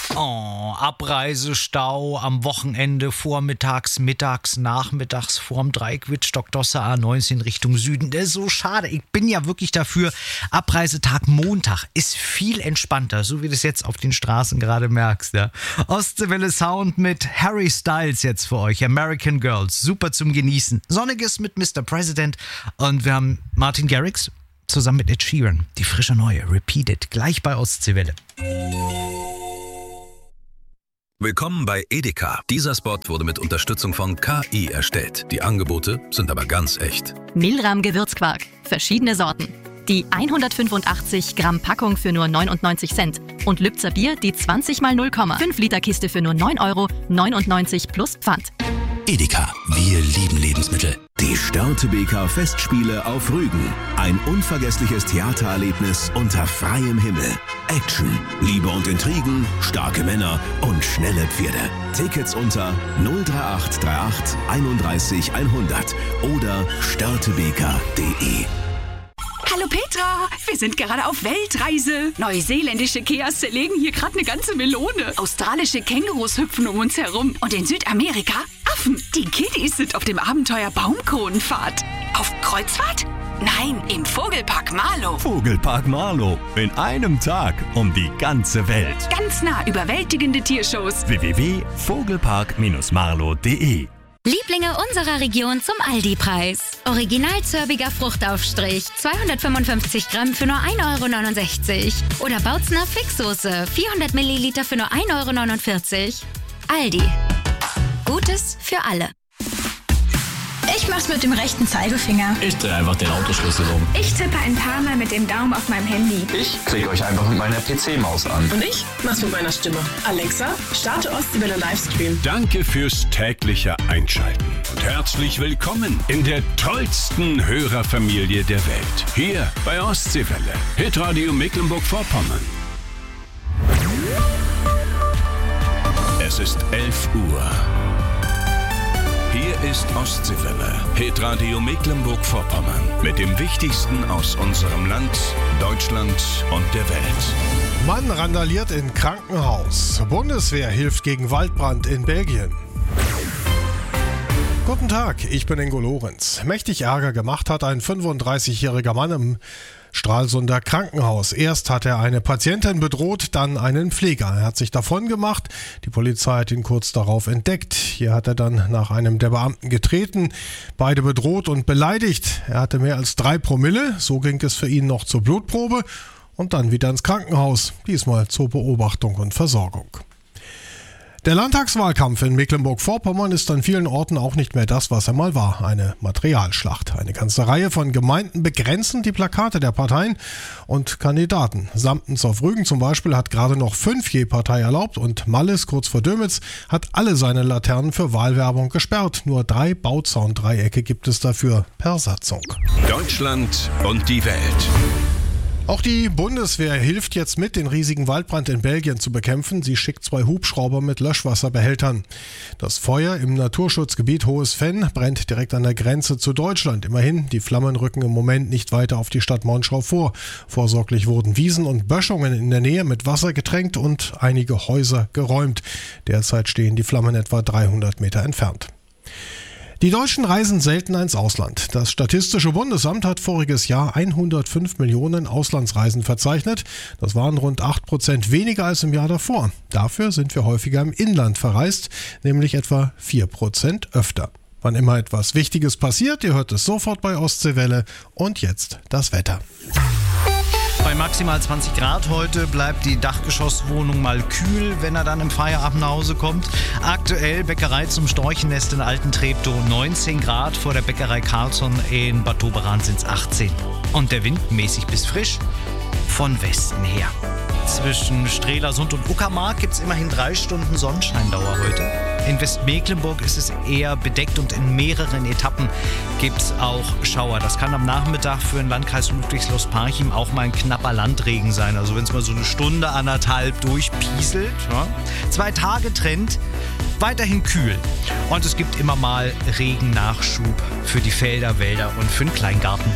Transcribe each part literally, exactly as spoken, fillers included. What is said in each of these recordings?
Oh, Abreisestau am Wochenende, vormittags, mittags, nachmittags vorm Dreiquitsch, Doktosse A neunzehn Richtung Süden. Das ist so schade. Ich bin ja wirklich dafür. Abreisetag Montag ist viel entspannter, so wie du es jetzt auf den Straßen gerade merkst. Ja. Ostseewelle Sound mit Harry Styles jetzt für euch. American Girls, super zum Genießen. Sonniges mit Mister President und wir haben Martin Garrix zusammen mit Ed Sheeran. Die frische neue, Repeated, gleich bei Ostseewelle. Willkommen bei Edeka. Dieser Spot wurde mit Unterstützung von K I erstellt. Die Angebote sind aber ganz echt. Milram Gewürzquark. Verschiedene Sorten. Die hundertfünfundachtzig Gramm Packung für nur neunundneunzig Cent. Und Lübzer Bier die zwanzig mal null Komma fünf Liter Kiste für nur neun Euro neunundneunzig plus Pfand. Edeka. Wir lieben Lebensmittel. Die Störtebeker Festspiele auf Rügen. Ein unvergessliches Theatererlebnis unter freiem Himmel. Action, Liebe und Intrigen, starke Männer und schnelle Pferde. Tickets unter null drei acht drei acht einunddreißig hundert oder störtebeker punkt de. Hallo Petra, wir sind gerade auf Weltreise. Neuseeländische Keas zerlegen hier gerade eine ganze Melone. Australische Kängurus hüpfen um uns herum. Und in Südamerika Affen. Die Kiddies sind auf dem Abenteuer Baumkronenfahrt. Auf Kreuzfahrt? Nein, im Vogelpark Marlow. Vogelpark Marlow. In einem Tag um die ganze Welt. Ganz nah überwältigende Tiershows. w w w punkt vogelpark marlow punkt de. Lieblinge unserer Region zum Aldi-Preis. Original zörbiger Fruchtaufstrich, zweihundertfünfundfünfzig Gramm für nur ein Euro neunundsechzig. Oder Bautzner Fixsoße, vierhundert Milliliter für nur ein Euro neunundvierzig. Aldi. Gutes für alle. Ich mach's mit dem rechten Zeigefinger. Ich drehe einfach den Autoschlüssel um. Ich tippe ein paar Mal mit dem Daumen auf meinem Handy. Ich klicke euch einfach mit meiner P C-Maus an. Und ich mach's mit meiner Stimme. Alexa, starte Ostseewelle Livestream. Danke fürs tägliche Einschalten und herzlich willkommen in der tollsten Hörerfamilie der Welt. Hier bei Ostseewelle, Hitradio Mecklenburg-Vorpommern. Es ist elf Uhr. Hier ist Ostseewelle, Hitradio Mecklenburg-Vorpommern mit dem Wichtigsten aus unserem Land, Deutschland und der Welt. Mann randaliert in Krankenhaus. Bundeswehr hilft gegen Waldbrand in Belgien. Guten Tag, ich bin Ingo Lorenz. Mächtig Ärger gemacht hat ein fünfunddreißigjähriger Mann im Stralsunder Krankenhaus. Erst hat er eine Patientin bedroht, dann einen Pfleger. Er hat sich davon gemacht. Die Polizei hat ihn kurz darauf entdeckt. Hier hat er dann nach einem der Beamten getreten, beide bedroht und beleidigt. Er hatte mehr als drei Promille. So ging es für ihn noch zur Blutprobe und dann wieder ins Krankenhaus. Diesmal zur Beobachtung und Versorgung. Der Landtagswahlkampf in Mecklenburg-Vorpommern ist an vielen Orten auch nicht mehr das, was er mal war. Eine Materialschlacht. Eine ganze Reihe von Gemeinden begrenzen die Plakate der Parteien und Kandidaten. Samtens auf Rügen zum Beispiel hat gerade noch fünf je Partei erlaubt und Malles, kurz vor Dömitz, hat alle seine Laternen für Wahlwerbung gesperrt. Nur drei Bauzauндreiecke gibt es dafür per Satzung. Deutschland und die Welt. Auch die Bundeswehr hilft jetzt mit, den riesigen Waldbrand in Belgien zu bekämpfen. Sie schickt zwei Hubschrauber mit Löschwasserbehältern. Das Feuer im Naturschutzgebiet Hohes Venn brennt direkt an der Grenze zu Deutschland. Immerhin, die Flammen rücken im Moment nicht weiter auf die Stadt Monschau vor. Vorsorglich wurden Wiesen und Böschungen in der Nähe mit Wasser getränkt und einige Häuser geräumt. Derzeit stehen die Flammen etwa dreihundert Meter entfernt. Die Deutschen reisen selten ins Ausland. Das Statistische Bundesamt hat voriges Jahr hundertfünf Millionen Auslandsreisen verzeichnet. Das waren rund acht Prozent weniger als im Jahr davor. Dafür sind wir häufiger im Inland verreist, nämlich etwa vier Prozent öfter. Wann immer etwas Wichtiges passiert, ihr hört es sofort bei Ostseewelle. Und jetzt das Wetter. Bei maximal zwanzig Grad heute bleibt die Dachgeschosswohnung mal kühl, wenn er dann im Feierabend nach Hause kommt. Aktuell Bäckerei zum Storchennest in Alten-Treptow neunzehn Grad, vor der Bäckerei Carlsson in Bad Doberan sind es achtzehn. Und der Wind mäßig bis frisch von Westen her. Zwischen Strelasund und Uckermark gibt es immerhin drei Stunden Sonnenscheindauer heute. In Westmecklenburg ist es eher bedeckt und in mehreren Etappen gibt es auch Schauer. Das kann am Nachmittag für den Landkreis Ludwigslust-Parchim auch mal ein knapper Landregen sein. Also wenn es mal so eine Stunde, anderthalb durchpieselt. Ja. Zwei Tage Trend, weiterhin kühl. Und es gibt immer mal Regennachschub für die Felder, Wälder und für den Kleingarten.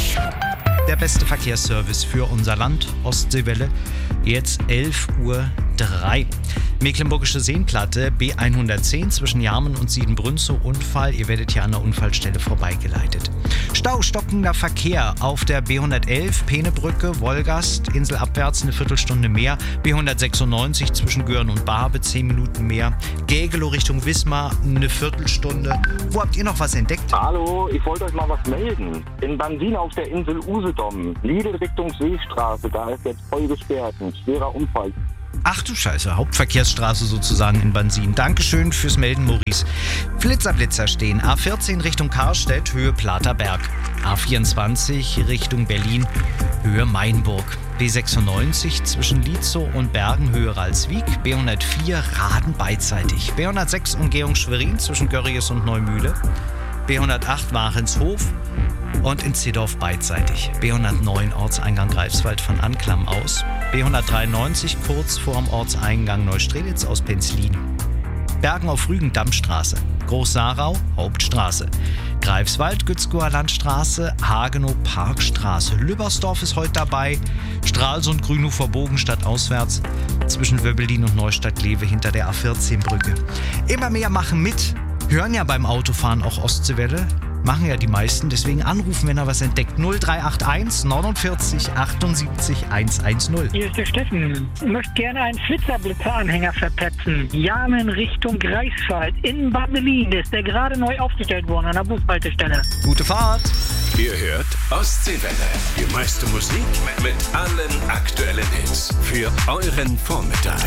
Der beste Verkehrsservice für unser Land, Ostseewelle. Jetzt elf Uhr Warterei. Mecklenburgische Seenplatte B hundertzehn zwischen Jarmen und Siedenbrünzow Unfall. Ihr werdet hier an der Unfallstelle vorbeigeleitet. Stau, stockender Verkehr auf der B hundertelf Peenebrücke, Wolgast, inselabwärts eine Viertelstunde mehr. B hundertsechsundneunzig zwischen Göhren und Barbe zehn Minuten mehr. Gägelow Richtung Wismar eine Viertelstunde. Wo habt ihr noch was entdeckt? Hallo, ich wollte euch mal was melden. In Bansin auf der Insel Usedom, Lidl Richtung Seestraße, da ist jetzt voll gesperrt. Ein schwerer Unfall. Ach du Scheiße, Hauptverkehrsstraße sozusagen in Bansin. Dankeschön fürs Melden, Maurice. Flitzer-Blitzer stehen. A vierzehn Richtung Karstedt, Höhe Platerberg. A vierundzwanzig Richtung Berlin, Höhe Mainburg. B sechsundneunzig zwischen Lietzow und Bergen, Höhe Ralswiek. B hundertvier Raden beidseitig. B hundertsechs Umgehung Schwerin zwischen Görries und Neumühle. B hundertacht Warenshof und in Ziddorf beidseitig. B hundertneun Ortseingang Greifswald von Anklam aus. B hundertdreiundneunzig kurz vorm Ortseingang Neustrelitz aus Penzlin. Bergen auf Rügen Dammstraße. Groß-Sarau Hauptstraße. Greifswald Gützkower Landstraße. Hagenow Parkstraße. Lübbersdorf ist heute dabei. Stralsund Grünhofer Bogenstadt auswärts. Zwischen Wöbbelin und Neustadt-Lewe hinter der A vierzehn Brücke. Immer mehr machen mit. Hören ja beim Autofahren auch Ostseewelle. Machen ja die meisten, deswegen anrufen, wenn er was entdeckt. null drei acht eins neunundvierzig achtundsiebzig hundertzehn. Hier ist der Steffen. Ich möchte gerne einen Flitzer-Blitzer-Anhänger verpetzen. Jarmen Richtung Greifswald in Bandelin. Ist der gerade neu aufgestellt worden an der Bushaltestelle. Gute Fahrt. Ihr hört Ostseewelle. Die meiste Musik mit allen aktuellen Hits. Für euren Vormittag.